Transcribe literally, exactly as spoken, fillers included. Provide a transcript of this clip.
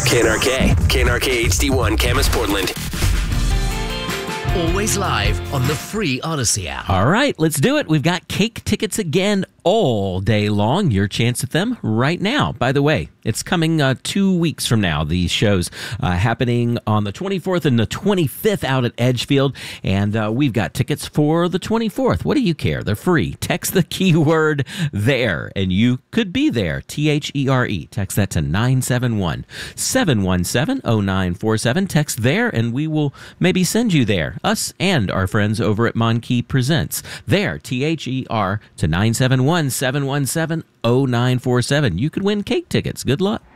K N R K, K N R K H D one, Camas, Portland. Always live on the free Odyssey app. All right, let's do it. We've got cake tickets again all day long. Your chance at them right now. By the way, it's coming uh, two weeks from now. These shows uh, happening on the twenty-fourth and the twenty-fifth out at Edgefield. And uh, we've got tickets for the twenty-fourth. What do you care? They're free. Text the keyword THERE, and you could be there. T H E R E. Text that to nine seven one, seven one seven, zero nine four seven. Text THERE, and we will maybe send you there. Us and our friends over at Monkey Presents. THERE, T H E R, to nine seven one, seven one seven, zero nine four seven. You could win cake tickets. Good luck.